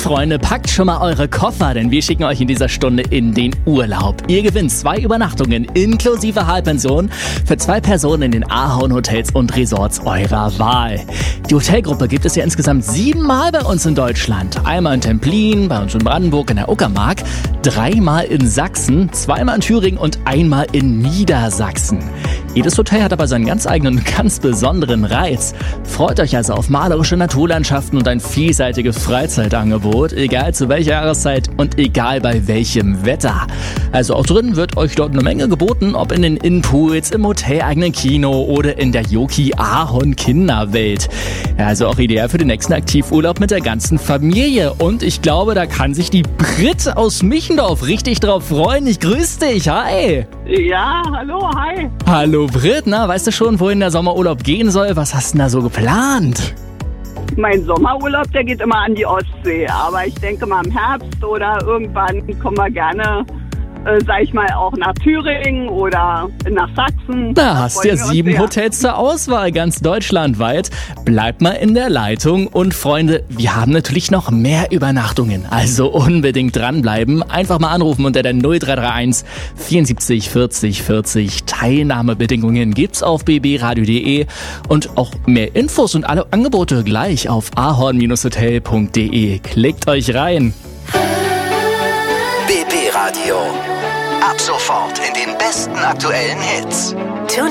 Freunde, packt schon mal eure Koffer, denn wir schicken euch in dieser Stunde in den Urlaub. Ihr gewinnt 2 Übernachtungen inklusive Halbpension für 2 Personen in den Ahorn Hotels und Resorts eurer Wahl. Die Hotelgruppe gibt es ja insgesamt 7 Mal bei uns in Deutschland. Einmal in Templin, bei uns in Brandenburg, in der Uckermark, 3 Mal in Sachsen, 2 Mal in Thüringen und einmal in Niedersachsen. Jedes Hotel hat aber seinen ganz eigenen, ganz besonderen Reiz. Freut euch also auf malerische Naturlandschaften und ein vielseitiges Freizeitangebot, egal zu welcher Jahreszeit und egal bei welchem Wetter. Also auch drin wird euch dort eine Menge geboten, ob in den Innenpools, im hoteleigenen Kino oder in der Yoki Ahorn Kinderwelt. Ja, also auch ideal für den nächsten Aktivurlaub mit der ganzen Familie. Und ich glaube, da kann sich die Brit aus Michendorf richtig drauf freuen. Ich grüße dich, hi! Ja, hallo, hi. Hallo Brit, na, weißt du schon, wohin der Sommerurlaub gehen soll? Was hast du denn da so geplant? Mein Sommerurlaub, der geht immer an die Ostsee. Aber ich denke mal im Herbst oder irgendwann kommen wir gerne, sag ich mal, auch nach Thüringen oder nach Sachsen. Da hast du ja 7 Hotels zur Auswahl, ganz deutschlandweit. Bleibt mal in der Leitung. Und Freunde, wir haben natürlich noch mehr Übernachtungen. Also unbedingt dranbleiben. Einfach mal anrufen unter der 0331 74 40 40. Teilnahmebedingungen gibt's auf bbradio.de. Und auch mehr Infos und alle Angebote gleich auf ahorn-hotel.de. Klickt euch rein. BB Radio. Ab sofort in den besten aktuellen Hits.